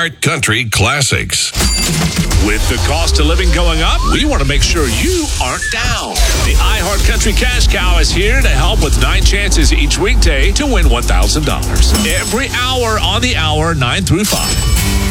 iHeart Country Classics. With the cost of living going up, we want to make sure you aren't down. The iHeart Country Cash Cow is here to help with 9 chances each weekday to win $1,000. Every hour on the hour, 9 through 5.